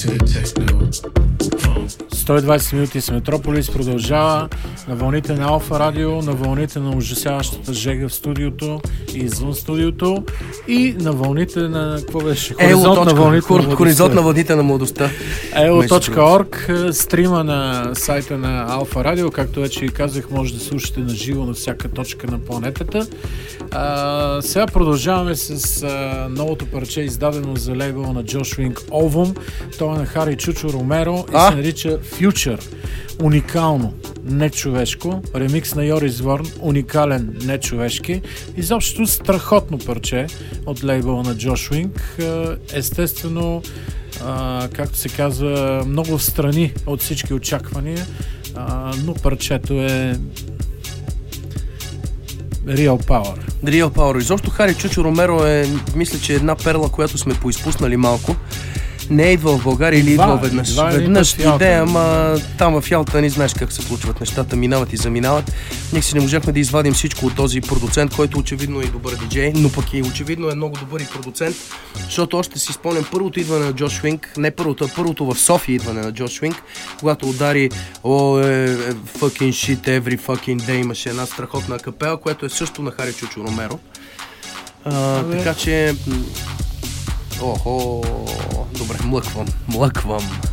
120 минути с Метрополис продължава на вълните на Алфа Радио, на вълните на ужасяващата жега в студиото и извън студиото и на вълните на... Какво беше? Хоризонт на вълните на младостта. Elo.org, стрима на сайта на Алфа Радио, както вече ви казах, може да слушате на живо на всяка точка на планетата. Сега продължаваме с новото парче, издадено за лейбъл на Джош Уинг Ovum. Това е на Хари Чучо Ромеро и се нарича Future. Уникално, нечовешко. Ремикс на Йорис Ворн, уникален, нечовешки. Изобщо страхотно парче от лейбъла на Джош Уинг. Естествено, както се казва, много в страни от всички очаквания, но парчето е Real Power. Изобщо Хари Чучо Ромеро е, мисля, че една перла, която сме поизпуснали малко. Не е идвал в България или идвал веднъж идея, ама там в Ялта не знаеш как се случват нещата, минават и заминават. Ние си не можахме да извадим всичко от този продуцент, който очевидно е добър диджей, но пък и очевидно е много добър и продуцент, защото още си спомням първото идване на Джош Уинг, не първото в София идване на Джош Уинг, когато удари fucking shit every fucking day, имаше една страхотна капела, която е също на Хари Чучо Ромеро. Така че... Добре, млъквам.